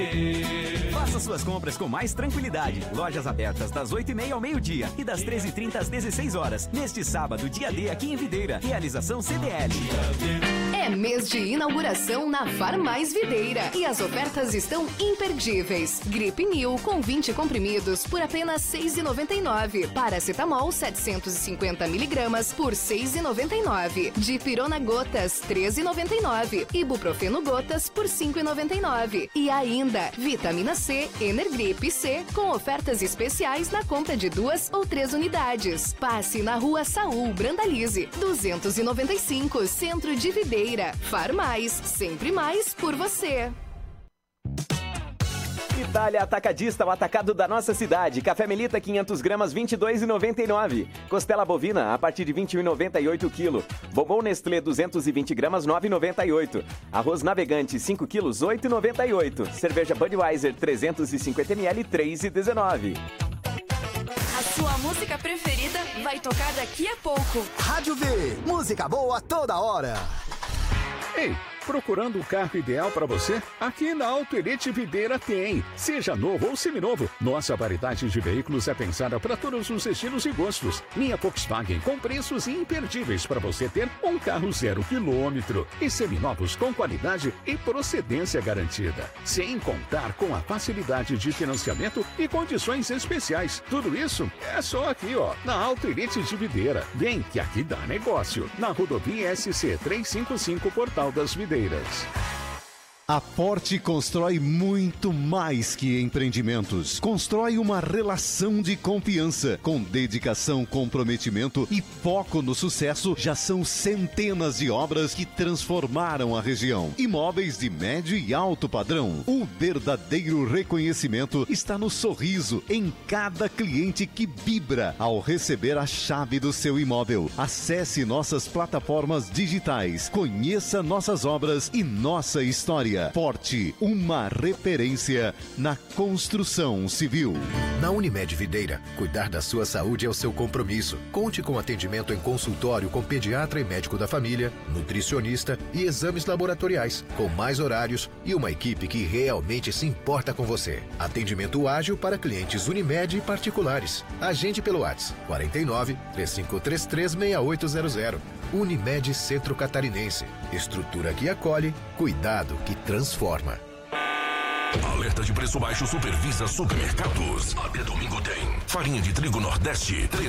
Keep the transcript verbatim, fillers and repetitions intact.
Faça suas compras com mais tranquilidade. Lojas abertas das oito e meia ao meio-dia e das treze e trinta às dezesseis horas. Neste sábado, dia D aqui em Videira. Realização C D L. É mês de inauguração na Farmais Videira e as ofertas estão imperdíveis. Gripe Nil com vinte comprimidos por apenas seis reais e noventa e nove centavos. Paracetamol setecentos e cinquenta miligramas por seis reais e noventa e nove centavos. Dipirona gotas treze reais e noventa e nove centavos. Ibuprofeno gotas por cinco reais e noventa e nove centavos. E ainda vitamina C, Energrip C com ofertas especiais na compra de duas ou três unidades. Passe na Rua Saul Brandalize, duzentos e noventa e cinco, Centro de Videira. Farmais, sempre mais por você. Itália Atacadista, o atacado da nossa cidade. Café Melita, quinhentas gramas, vinte e dois reais e noventa e nove centavos. Costela bovina, a partir de vinte e um reais e noventa e oito centavos quilo. Bombom Nestlé, duzentas e vinte gramas, nove reais e noventa e oito centavos. Arroz Navegante, cinco quilos, oito reais e noventa e oito centavos. Cerveja Budweiser, trezentos e cinquenta mililitros, três reais e dezenove centavos. A sua música preferida vai tocar daqui a pouco. Rádio V, música boa toda hora. Ei, procurando o carro ideal para você? Aqui na Auto Elite Videira tem. Seja novo ou seminovo, nossa variedade de veículos é pensada para todos os estilos e gostos. Linha Volkswagen com preços imperdíveis para você ter um carro zero quilômetro e seminovos com qualidade e procedência garantida. Sem contar com a facilidade de financiamento e condições especiais. Tudo isso é só aqui, ó, na Auto Elite de Videira. Vem que aqui dá negócio. Na rodovia S C trezentos e cinquenta e cinco, Portal das Videiras. A Forte constrói muito mais que empreendimentos. Constrói uma relação de confiança. Com dedicação, comprometimento e foco no sucesso, já são centenas de obras que transformaram a região. Imóveis de médio e alto padrão. O verdadeiro reconhecimento está no sorriso em cada cliente que vibra ao receber a chave do seu imóvel. Acesse nossas plataformas digitais. Conheça nossas obras e nossa história. Forte, uma referência na construção civil. Na Unimed Videira, cuidar da sua saúde é o seu compromisso. Conte com atendimento em consultório com pediatra e médico da família, nutricionista e exames laboratoriais, com mais horários e uma equipe que realmente se importa com você. Atendimento ágil para clientes Unimed e particulares. Agende pelo WhatsApp quarenta e nove, três cinco três três, seis oito zero zero. Unimed Centro Catarinense. Estrutura que acolhe, cuidado que transforma. Alerta de preço baixo supervisa supermercados. Até domingo tem farinha de trigo Nordeste,